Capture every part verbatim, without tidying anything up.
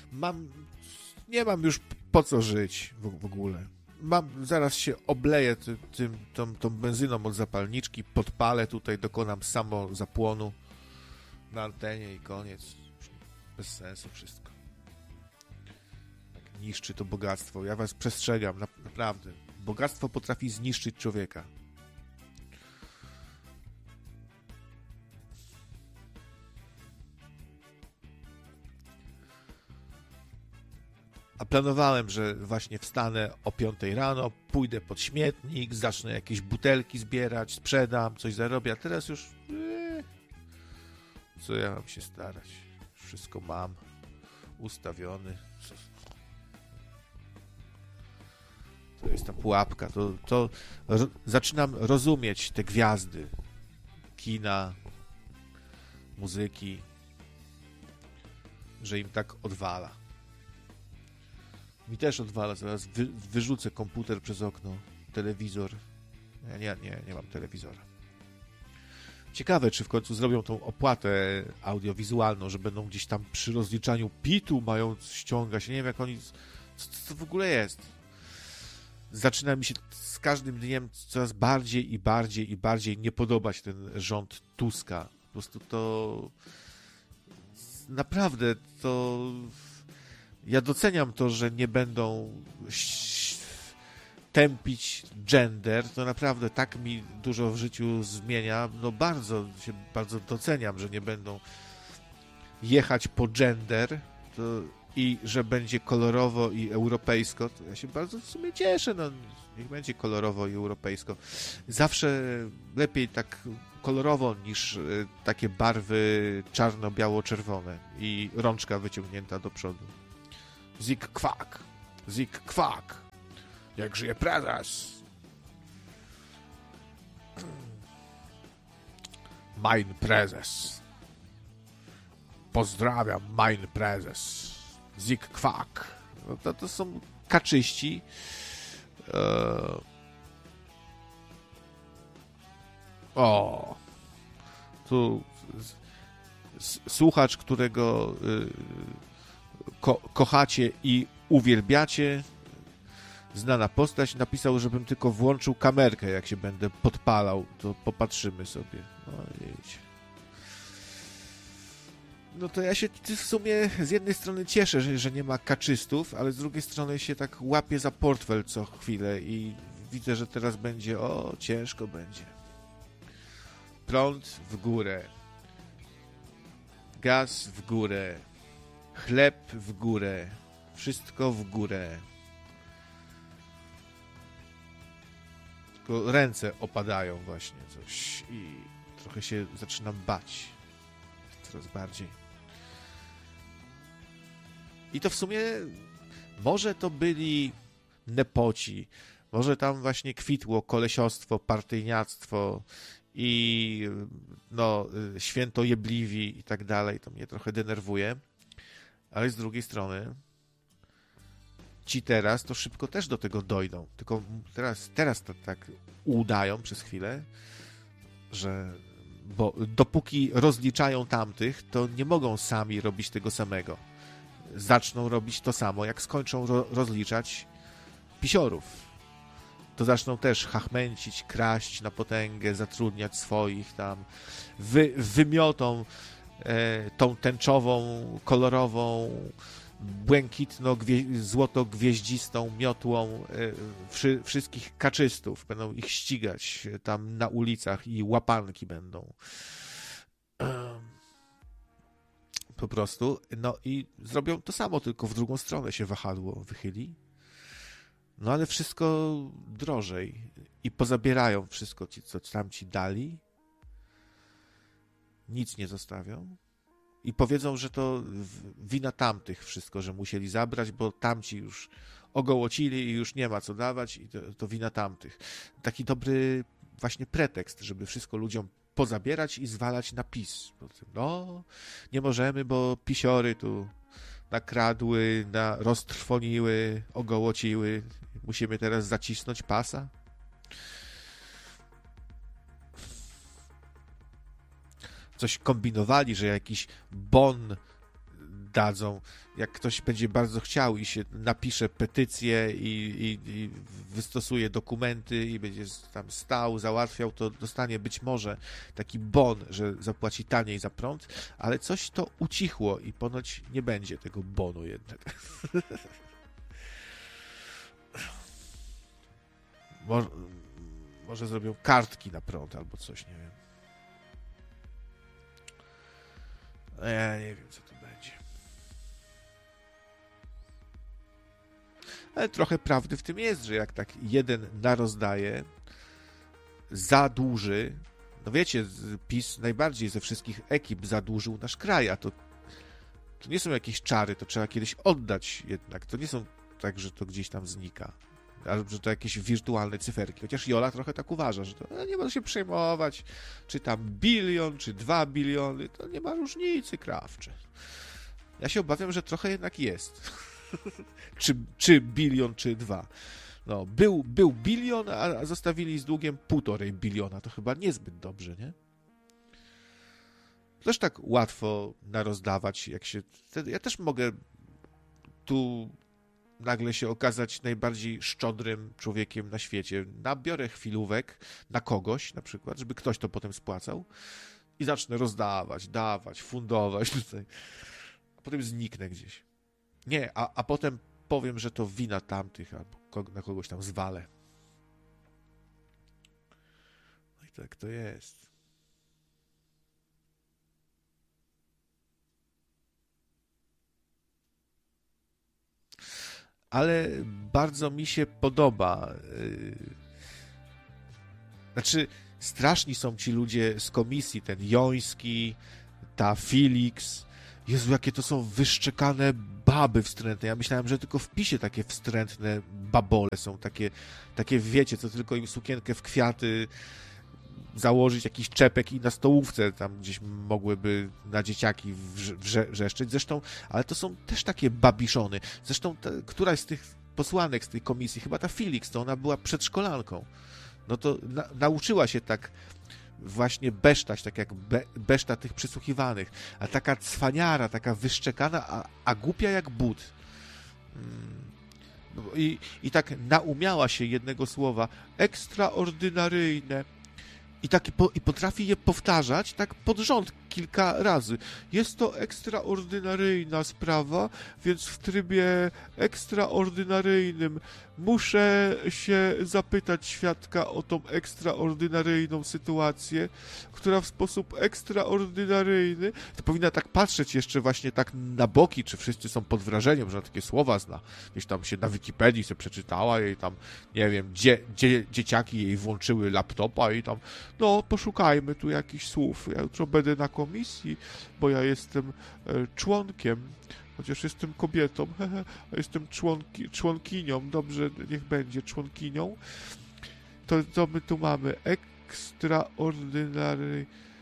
mam, nie mam już po co żyć w, w ogóle. Mam, zaraz się obleję ty, tym, tą, tą benzyną od zapalniczki, podpalę tutaj, dokonam samo zapłonu na antenie i koniec. Bez sensu wszystko. Tak niszczy to bogactwo. Ja was przestrzegam, na, naprawdę. Bogactwo potrafi zniszczyć człowieka. A planowałem, że właśnie wstanę o piątej rano, pójdę pod śmietnik, zacznę jakieś butelki zbierać, sprzedam, coś zarobię, a teraz już ee, co ja mam się starać? Wszystko mam ustawiony. To jest ta pułapka. To, to ro, zaczynam rozumieć te gwiazdy kina, muzyki, że im tak odwala. Mi też odwala, zaraz wy, wyrzucę komputer przez okno, telewizor. Nie, nie, nie, nie mam telewizora. Ciekawe, czy w końcu zrobią tą opłatę audiowizualną, że będą gdzieś tam przy rozliczaniu pitu mają ściągać. Nie wiem, jak oni... Co, co to w ogóle jest? Zaczyna mi się z każdym dniem coraz bardziej i bardziej i bardziej nie podobać ten rząd Tuska. Po prostu to... Naprawdę to... Ja doceniam to, że nie będą tępić gender. To naprawdę tak mi dużo w życiu zmienia. No bardzo się bardzo doceniam, że nie będą jechać po gender to, i że będzie kolorowo i europejsko. To ja się bardzo w sumie cieszę. No, niech będzie kolorowo i europejsko. Zawsze lepiej tak kolorowo niż takie barwy czarno-biało-czerwone i rączka wyciągnięta do przodu. Zik kwak, zik kwak, jak żyje prezes. Mein prezes. Pozdrawiam, mein prezes. Zik kwak. No to, to są kaczyści. Eee... O. Tu s- słuchacz, którego... Yy... Ko- kochacie i uwielbiacie, znana postać, napisał, żebym tylko włączył kamerkę, jak się będę podpalał, to popatrzymy sobie. No, jedź. No to ja się w sumie z jednej strony cieszę, że, że nie ma kaczystów, ale z drugiej strony się tak łapię za portfel co chwilę i widzę, że teraz będzie, o, ciężko będzie. Prąd w górę. Gaz w górę. Chleb w górę. Wszystko w górę. Tylko ręce opadają właśnie coś i trochę się zaczynam bać. Coraz bardziej. I to w sumie może to byli nepoci. Może tam właśnie kwitło kolesiostwo, partyjniactwo i no, świętojebliwi i tak dalej. To mnie trochę denerwuje. Ale z drugiej strony ci teraz to szybko też do tego dojdą. Tylko teraz, teraz to tak udają przez chwilę, że bo dopóki rozliczają tamtych, to nie mogą sami robić tego samego. Zaczną robić to samo, jak skończą ro- rozliczać pisiorów. To zaczną też chachmęcić, kraść na potęgę, zatrudniać swoich tam, wy, wymiotą e, tą tęczową, kolorową, błękitno-złoto-gwieździstą miotłą e, wszy, wszystkich kaczystów. Będą ich ścigać tam na ulicach i łapanki będą. Po prostu. No i zrobią to samo, tylko w drugą stronę się wahadło wychyli. No ale wszystko drożej. I pozabierają wszystko, ci, co tam ci dali. Nic nie zostawią. I powiedzą, że to wina tamtych wszystko, że musieli zabrać, bo tamci już ogołocili i już nie ma co dawać i to, to wina tamtych. Taki dobry właśnie pretekst, żeby wszystko ludziom pozabierać i zwalać na PiS. No, nie możemy, bo pisiory tu nakradły, na, roztrwoniły, ogołociły. Musimy teraz zacisnąć pasa. Coś kombinowali, że jakiś bon oddadzą. Jak ktoś będzie bardzo chciał i się napisze petycję i, i, i wystosuje dokumenty i będzie tam stał, załatwiał, to dostanie być może taki bon, że zapłaci taniej za prąd, ale coś to ucichło i ponoć nie będzie tego bonu jednak. Może, może zrobią kartki na prąd albo coś, nie wiem. Ja nie wiem, co to będzie. Ale trochę prawdy w tym jest, że jak tak jeden narozdaje, zadłuży, no wiecie, PiS najbardziej ze wszystkich ekip zadłużył nasz kraj, a to, to nie są jakieś czary, to trzeba kiedyś oddać jednak. To nie są tak, że to gdzieś tam znika. Albo że to jakieś wirtualne cyferki. Chociaż Jola trochę tak uważa, że to no, nie ma się przejmować, czy tam bilion, czy dwa biliony, to nie ma różnicy, krawcze. Ja się obawiam, że trochę jednak jest. czy, czy bilion, czy dwa. No, był, był bilion, a zostawili z długiem półtorej biliona. To chyba niezbyt dobrze, nie? Też tak łatwo narozdawać, jak się... Ja też mogę tu nagle się okazać najbardziej szczodrym człowiekiem na świecie. Nabiorę chwilówek na kogoś, na przykład, żeby ktoś to potem spłacał i zacznę rozdawać, dawać, fundować tutaj. A potem zniknę gdzieś. Nie, a, a potem powiem, że to wina tamtych, albo na kogoś tam zwalę. No i tak to jest. Ale bardzo mi się podoba. Znaczy, straszni są ci ludzie z komisji, ten Joński, ta Felix. Jezu, jakie to są wyszczekane baby wstrętne. Ja myślałem, że tylko w PiSie takie wstrętne babole są, takie, takie wiecie, co tylko im sukienkę w kwiaty założyć, jakiś czepek i na stołówce tam gdzieś mogłyby na dzieciaki wrze, wrze, wrzeszczeć. Zresztą, ale to są też takie babiszony. Zresztą ta, któraś z tych posłanek z tej komisji, chyba ta Felix, to ona była przedszkolanką. No to na, nauczyła się tak właśnie besztać, tak jak be, beszta tych przysłuchiwanych. A taka cwaniara, taka wyszczekana, a, a głupia jak but. I, I tak naumiała się jednego słowa ekstraordynaryjne. I, tak, I potrafi je powtarzać tak pod rząd kilka razy. Jest to ekstraordynaryjna sprawa, więc w trybie ekstraordynaryjnym muszę się zapytać świadka o tą ekstraordynaryjną sytuację, która w sposób ekstraordynaryjny, to powinna tak patrzeć jeszcze właśnie tak na boki, czy wszyscy są pod wrażeniem, że takie słowa zna. Gdzieś tam się na Wikipedii sobie przeczytała jej tam, nie wiem, dzie, dzie, dzieciaki jej włączyły laptopa i tam, no poszukajmy tu jakichś słów. Ja jutro będę na komisji, bo ja jestem e, członkiem, chociaż jestem kobietą, a jestem członki, członkinią, dobrze, niech będzie członkinią, to co my tu mamy? Ekstraordynary.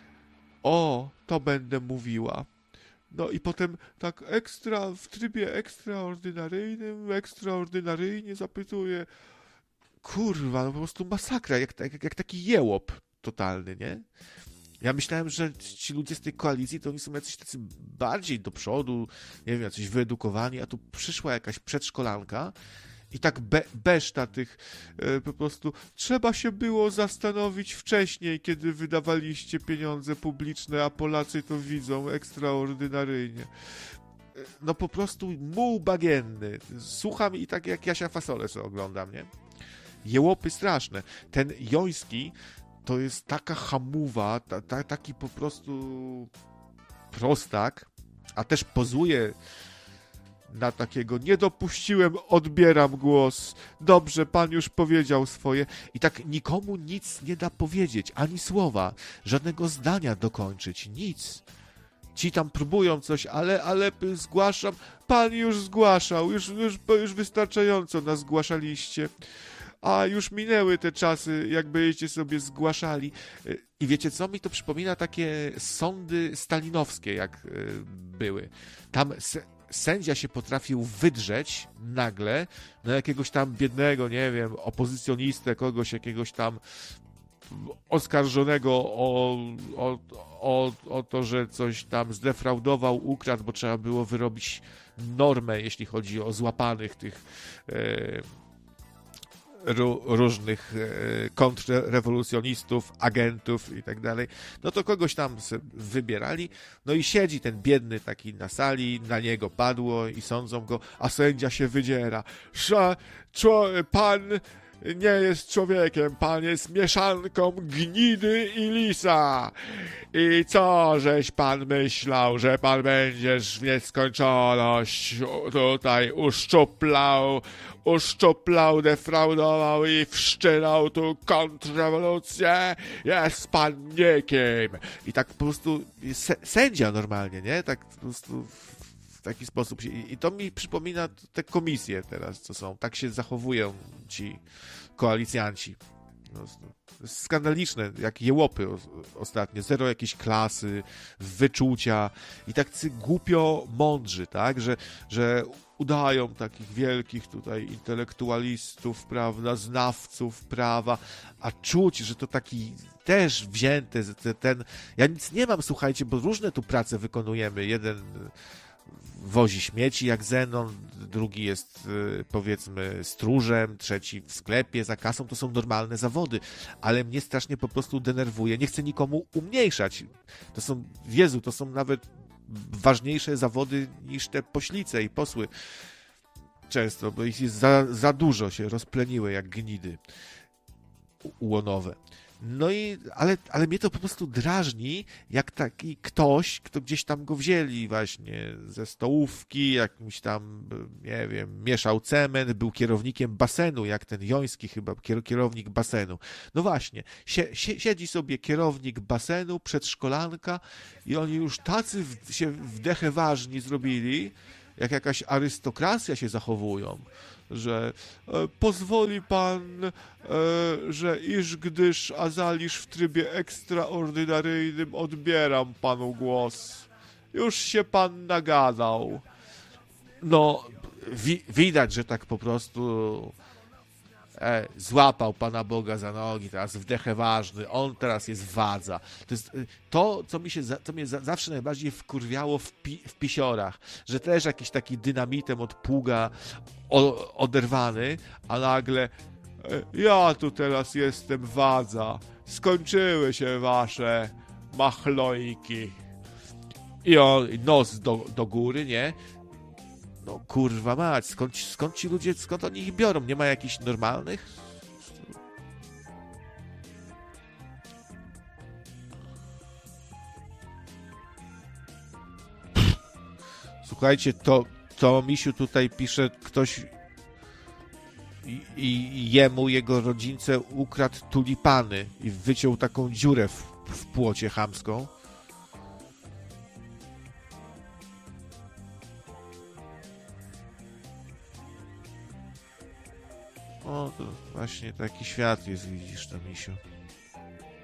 O, to będę mówiła. No i potem tak ekstra, w trybie ekstraordynaryjnym, ekstraordynaryjnie zapytuję. Kurwa, no po prostu masakra, jak, jak, jak taki jełop totalny, nie? Ja myślałem, że ci ludzie z tej koalicji to oni są jacyś tacy bardziej do przodu, nie wiem, jacyś wyedukowani, a tu przyszła jakaś przedszkolanka i tak be, beszta tych e, po prostu trzeba się było zastanowić wcześniej, kiedy wydawaliście pieniądze publiczne, a Polacy to widzą ekstraordynaryjnie. E, no po prostu muł bagienny. Słucham i tak jak Jasia Fasolę sobie oglądam, nie? Jełopy straszne. Ten Joński to jest taka hamuwa, ta, ta, taki po prostu prostak, a też pozuje na takiego nie dopuściłem, odbieram głos, dobrze, pan już powiedział swoje i tak nikomu nic nie da powiedzieć, ani słowa, żadnego zdania dokończyć, nic. Ci tam próbują coś, ale, ale zgłaszam, pan już zgłaszał, już, już, już wystarczająco nas zgłaszaliście. A już minęły te czasy, jakbyście sobie zgłaszali. I wiecie co? Mi to przypomina takie sądy stalinowskie, jak były. Tam sędzia się potrafił wydrzeć nagle na jakiegoś tam biednego, nie wiem, opozycjonistę, kogoś, jakiegoś tam oskarżonego o, o, o, o to, że coś tam zdefraudował, ukradł, bo trzeba było wyrobić normę, jeśli chodzi o złapanych tych e, Ró- różnych e, kontrrewolucjonistów, agentów i tak dalej, no to kogoś tam wybierali, no i siedzi ten biedny taki na sali, na niego padło i sądzą go, a sędzia się wydziera, że pan nie jest człowiekiem, pan jest mieszanką gnidy i lisa. I co żeś pan myślał, że pan będziesz w nieskończoność tutaj uszczuplał, uszczuplał, defraudował i wszczynał tu kontrrewolucję? Jest pan nikim. I tak po prostu sędzia normalnie, nie? Tak po prostu w taki sposób się... I to mi przypomina te komisje teraz, co są. Tak się zachowują ci koalicjanci. No, to jest skandaliczne, jak jełopy ostatnio. Zero jakiejś klasy, wyczucia i tacy głupio mądrzy, tak? Że, że udają takich wielkich tutaj intelektualistów, prawda, znawców prawa, a czuć, że to taki też wzięty ten... Ja nic nie mam, słuchajcie, bo różne tu prace wykonujemy. Jeden wozi śmieci jak Zenon, drugi jest, powiedzmy, stróżem, trzeci w sklepie za kasą, to są normalne zawody, ale mnie strasznie po prostu denerwuje, nie chcę nikomu umniejszać, to są, Jezu, to są nawet ważniejsze zawody niż te poślice i posły często, bo ich jest za, za dużo, się rozpleniły jak gnidy łonowe. No i, ale, ale mnie to po prostu drażni, jak taki ktoś, kto gdzieś tam go wzięli właśnie ze stołówki, jakimś tam, nie wiem, mieszał cement, był kierownikiem basenu, jak ten Joński chyba, kierownik basenu. No właśnie, sie, sie, siedzi sobie kierownik basenu, przedszkolanka i oni już tacy w, się wdechę ważni zrobili, jak jakaś arystokracja się zachowują, że e, pozwoli pan, e, że iż gdyż azaliż w trybie ekstraordynaryjnym odbieram panu głos. Już się pan nagadał. No, wi- widać, że tak po prostu e, złapał Pana Boga za nogi, teraz wdechę ważny, on teraz jest wadza. To jest to, co mi się za, co mnie za, zawsze najbardziej wkurwiało w, pi, w pisiorach, że też jakiś taki dynamitem od pługa o, oderwany, a nagle e, ja tu teraz jestem wadza, skończyły się wasze machlojki. I on, nos do, do góry, nie? No kurwa mać, skąd, skąd ci ludzie, skąd oni ich biorą? Nie ma jakichś normalnych? Słuchajcie, to, to Misiu tutaj pisze, ktoś i, i jemu, jego rodzince ukradł tulipany i wyciął taką dziurę w, w płocie chamską. O, to właśnie taki świat jest, widzisz to, Misiu.